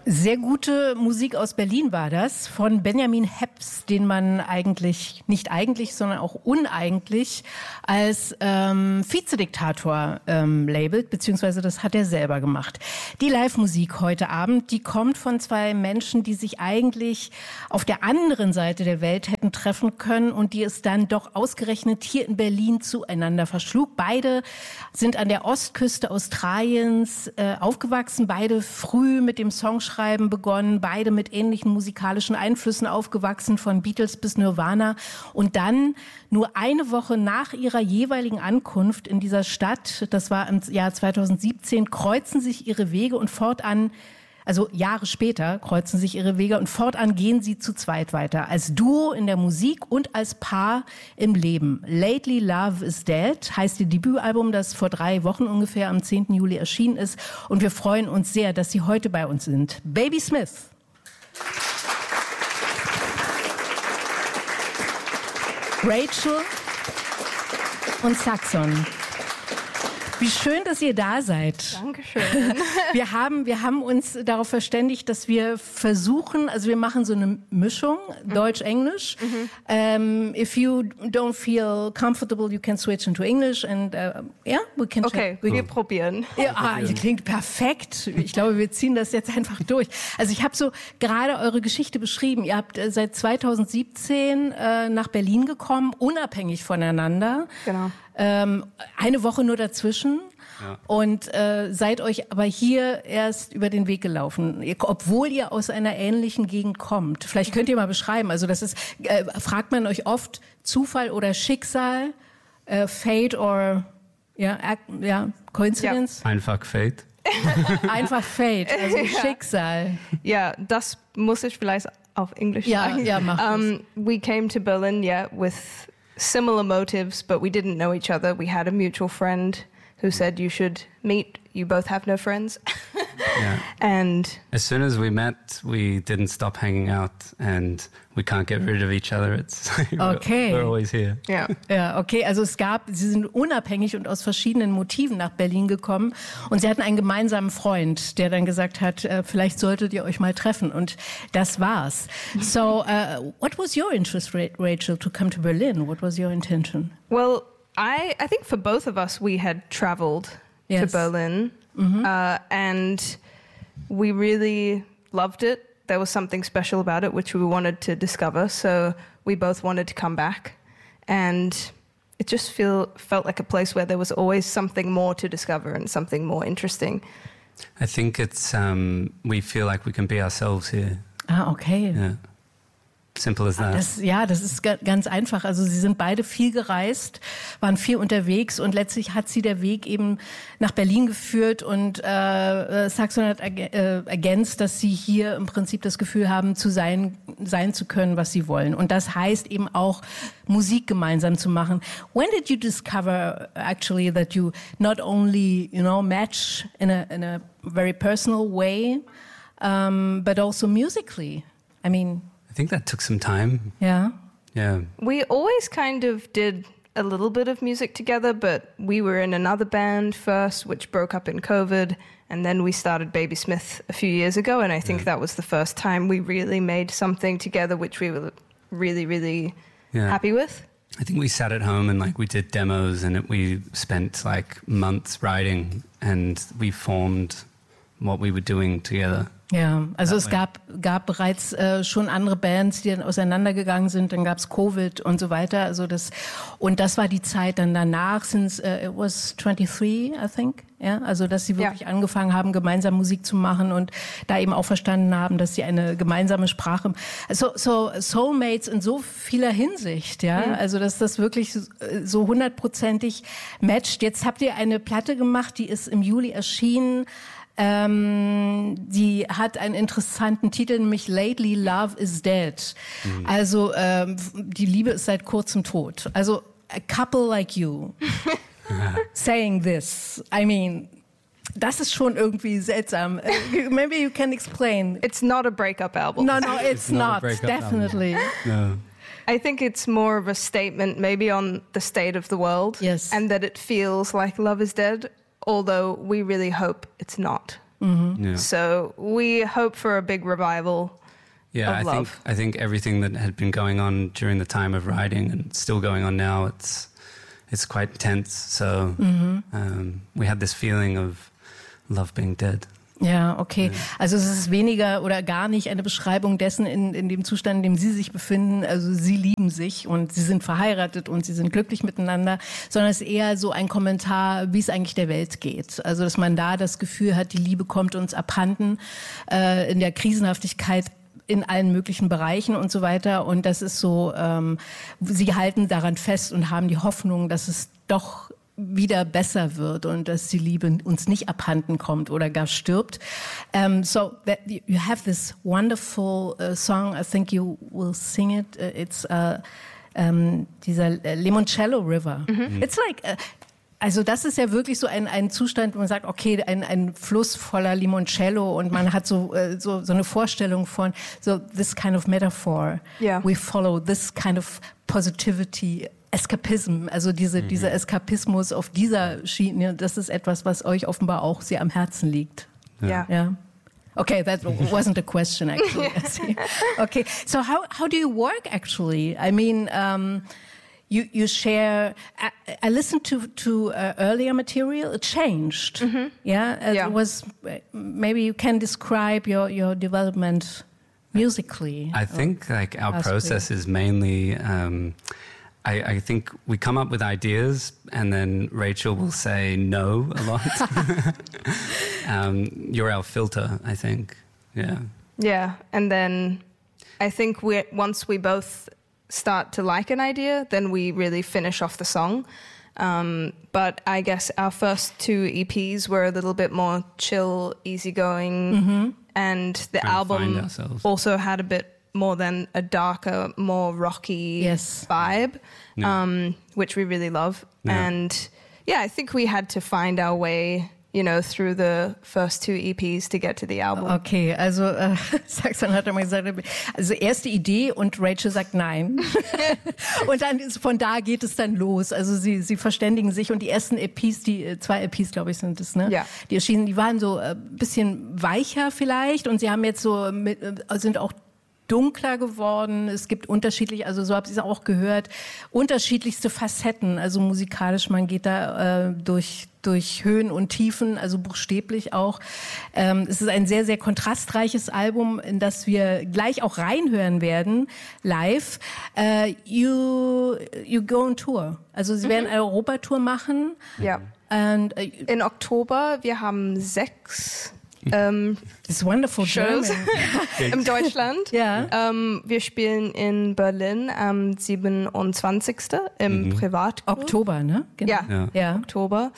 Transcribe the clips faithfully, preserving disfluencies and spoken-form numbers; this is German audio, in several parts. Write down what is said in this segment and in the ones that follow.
Sehr gute Musik aus Berlin war das, von Benjamin Heps, den man eigentlich, nicht eigentlich, sondern auch uneigentlich als ähm, Vizediktator ähm, labelt, beziehungsweise das hat er selber gemacht. Die Live-Musik heute Abend, die kommt von zwei Menschen, die sich eigentlich auf der anderen Seite der Welt hätten treffen können und die es dann doch ausgerechnet hier in Berlin zueinander verschlug. Beide sind an der Ostküste Australiens äh, aufgewachsen, beide früh mit dem Songschreiben begonnen, beide mit ähnlichen musikalischen Einflüssen aufgewachsen, von Beatles bis Nirvana. Und dann nur eine Woche nach ihrer jeweiligen Ankunft in dieser Stadt, das war im Jahr zweitausendsiebzehn, kreuzen sich ihre Wege und fortan, also Jahre später kreuzen sich ihre Wege und fortan gehen sie zu zweit weiter. Als Duo in der Musik und als Paar im Leben. Lately Love is Dead heißt ihr Debütalbum, das vor drei Wochen ungefähr am zehnten Juli erschienen ist. Und wir freuen uns sehr, dass sie heute bei uns sind. Baby Smith. Rachel und Saxon. Wie schön, dass ihr da seid. Dankeschön. Wir haben, wir haben uns darauf verständigt, dass wir versuchen, also wir machen so eine Mischung, mhm. Deutsch-Englisch. Mhm. Um, if you don't feel comfortable, you can switch into English and uh, yeah, we can. Okay, wir cool. probieren. Ja, ah, ihr klingt perfekt. Ich glaube, wir ziehen das jetzt einfach durch. Also ich habe so gerade eure Geschichte beschrieben. Ihr habt äh, seit zweitausendsiebzehn äh, nach Berlin gekommen, unabhängig voneinander. Genau. Ähm, eine Woche nur dazwischen ja. und äh, seid euch aber hier erst über den Weg gelaufen, ihr, obwohl ihr aus einer ähnlichen Gegend kommt. Vielleicht könnt ihr mal beschreiben, also das ist, äh, fragt man euch oft Zufall oder Schicksal, äh, Fate or ja, ja, Coincidence? Ja. Einfach Fate. Einfach Fate, also ja. Schicksal. Ja, das muss ich vielleicht auf Englisch ja, sagen. Ja, mach um, we came to Berlin, yeah, with similar motives, but we didn't know each other. We had a mutual friend who said you should meet. You both have no friends. Yeah. And as soon as we met, we didn't stop hanging out, and we can't get rid of each other. It's okay. we're, we're always here. Ja. Ja, okay. Also es gab, sie sind unabhängig und aus verschiedenen Motiven nach Berlin gekommen und sie hatten einen gemeinsamen Freund, der dann gesagt hat, äh, vielleicht solltet ihr euch mal treffen und das war's. So, uh, what was your interest, Rachel, to come to Berlin? What was your intention? Well, I I think for both of us, we had traveled yes. to Berlin, mm-hmm. uh, and we really loved it. There was something special about it which we wanted to discover, so we both wanted to come back. And it just feel, felt like a place where there was always something more to discover and something more interesting. I think it's, um, we feel like we can be ourselves here. Ah, okay. Yeah. Simple as that. Das, ja, das ist ganz einfach. Also sie sind beide viel gereist, waren viel unterwegs und letztlich hat sie der Weg eben nach Berlin geführt und äh, Saxon hat äh, ergänzt, dass sie hier im Prinzip das Gefühl haben, zu sein, sein zu können, was sie wollen. Und das heißt eben auch, Musik gemeinsam zu machen. When did you discover actually that you not only, you know, match in a, in a very personal way, um, but also musically? I mean... I think that took some time. Yeah. Yeah. We always kind of did a little bit of music together, but we were in another band first, which broke up in COVID, and then we started Baby Smith a few years ago, and I think yeah. that was the first time we really made something together, which we were really, really yeah. happy with. I think we sat at home and like we did demos, and it, we spent like months writing, and we formed what we were doing together. Ja, also es gab, gab bereits äh, schon andere Bands, die dann auseinandergegangen sind, dann gab's Covid und so weiter, also das, und das war die Zeit dann danach, since uh, it was twenty-three, I think, ja, also dass sie wirklich ja. angefangen haben, gemeinsam Musik zu machen und da eben auch verstanden haben, dass sie eine gemeinsame Sprache, so, so Soulmates in so vieler Hinsicht, ja, mhm. also dass das wirklich so hundertprozentig matcht. Jetzt habt ihr eine Platte gemacht, die ist im Juli erschienen. Ähm, die hat einen interessanten Titel, nämlich Lately Love is Dead. Mhm. Also ähm, die Liebe ist seit kurzem tot. Also a couple like you saying this, I mean, das ist schon irgendwie seltsam. Maybe you can explain. It's not a breakup album. No, no, it's, it's not, not definitely. No. I think it's more of a statement maybe on the state of the world. Yes. And that it feels like love is dead. Although we really hope it's not. Mm-hmm. Yeah. So we hope for a big revival. Yeah, of I love. think I think everything that had been going on during the time of writing and still going on now, it's it's quite intense. So Mhm. um, we had this feeling of love being dead. Ja, okay. Also es ist weniger oder gar nicht eine Beschreibung dessen, in, in dem Zustand, in dem Sie sich befinden. Also Sie lieben sich und Sie sind verheiratet und Sie sind glücklich miteinander, sondern es ist eher so ein Kommentar, wie es eigentlich der Welt geht. Also dass man da das Gefühl hat, die Liebe kommt uns abhanden äh, in der Krisenhaftigkeit in allen möglichen Bereichen und so weiter. Und das ist so, ähm, Sie halten daran fest und haben die Hoffnung, dass es doch wieder besser wird und dass die Liebe uns nicht abhanden kommt oder gar stirbt. Um, so that you have this wonderful uh, song, I think you will sing it. Uh, it's uh, um, dieser Limoncello River. Mhm. It's like... Uh, Also das ist ja wirklich so ein, ein Zustand, wo man sagt, okay, ein, ein Fluss voller Limoncello und man hat so, so, so eine Vorstellung von so this kind of metaphor. Yeah. We follow this kind of positivity, Eskapism, also diese, mhm. dieser Eskapismus auf dieser Schiene, das ist etwas, was euch offenbar auch sehr am Herzen liegt. Yeah. Ja. Okay, that wasn't a question actually. Okay, so how, how do you work actually? I mean, um, You you share. I, I listened to to uh, earlier material. It changed. Mm-hmm. Yeah, it yeah. was. Maybe you can describe your your development musically. I think like our process is mainly. Um, I, I think we come up with ideas, and then Rachel will say no a lot. um, you're our filter, I think. Yeah. Yeah, and then I think we once we both start to like an idea, then we really finish off the song. Um, but I guess our first two E Ps were a little bit more chill, easygoing, mm-hmm. and the Trying album also had a bit more than a darker, more rocky yes. vibe, yeah. um, which we really love. Yeah. And yeah, I think we had to find our way, you know, through the first two E Ps to get to the album. Okay, also äh, Saxon hat einmal gesagt, also erste Idee und Rachel sagt nein. Und dann ist, von da geht es dann los. Also sie, sie verständigen sich und die ersten E Ps, die zwei E Ps, glaube ich, sind es, ne? Ja. Die erschienen, die waren so ein äh, bisschen weicher vielleicht und sie haben jetzt so mit, sind auch dunkler geworden. Es gibt unterschiedlich, also so habe ich es auch gehört, unterschiedlichste Facetten. Also musikalisch, man geht da äh, durch durch Höhen und Tiefen, also buchstäblich auch. Ähm, es ist ein sehr, sehr kontrastreiches Album, in das wir gleich auch reinhören werden, live. Uh, you, you go on tour. Also Sie werden eine Europatour machen. Ja. And, uh, in Oktober, wir haben sechs ähm, It's wonderful Shows in Deutschland. Ja. Ähm, wir spielen in Berlin am siebenundzwanzigsten im mhm. Privatclub. Oktober, ne? Genau. Ja, ja. ja, Oktober.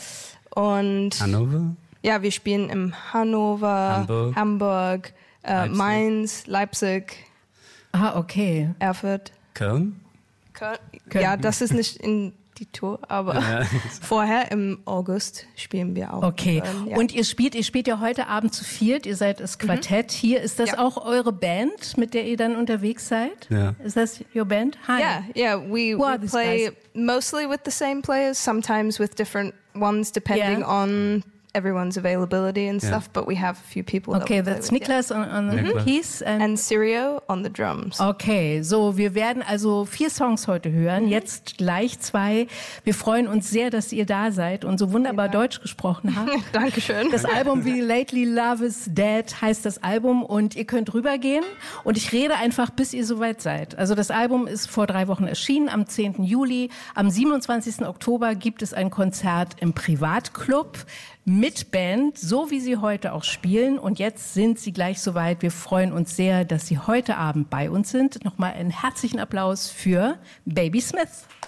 Und Hannover? Ja, wir spielen im Hannover, Hamburg, Hamburg äh, Leipzig. Mainz, Leipzig. Ah, okay. Erfurt. Köln? Köln. Köln. Ja, das ist nicht in die Tour, aber ja. vorher im August spielen wir auch. Okay. Köln, ja. Und ihr spielt, ihr spielt ja heute Abend zu viert, ihr seid das Quartett mhm. hier. Ist das ja. auch eure Band, mit der ihr dann unterwegs seid? Ja. Ist das your band? Hi. Yeah, yeah. We, we play guys? mostly with the same players, sometimes with different ones depending yeah. on everyone's availability and yeah. stuff, but we have a few people Okay, that we that's play with, Niklas yeah. on, on the Mhm. keys. And, And Sirio on the drums. okay, so wir werden also vier Songs heute hören, mhm. jetzt gleich zwei. Wir freuen uns sehr, dass ihr da seid und so wunderbar Deutsch gesprochen habt. Dankeschön. Das Album wie Lately Love is Dead heißt das Album und ihr könnt rübergehen und ich rede einfach, bis ihr soweit seid. Also das Album ist vor drei Wochen erschienen, am zehnten Juli. Am siebenundzwanzigsten Oktober gibt es ein Konzert im Privatclub mit Band, so wie sie heute auch spielen. Und jetzt sind sie gleich soweit. Wir freuen uns sehr, dass sie heute Abend bei uns sind. Nochmal einen herzlichen Applaus für Baby Smith.